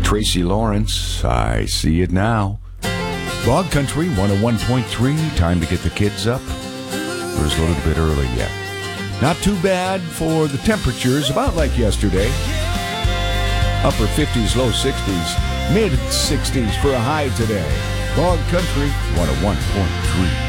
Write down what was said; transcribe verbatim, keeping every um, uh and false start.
Tracy Lawrence, I See It Now. Log Country one oh one point three, time to get the kids up. It was a little bit early yet. Not too bad for the temperatures, about like yesterday. Upper fifties, low sixties, mid sixties for a high today. Log Country one oh one point three.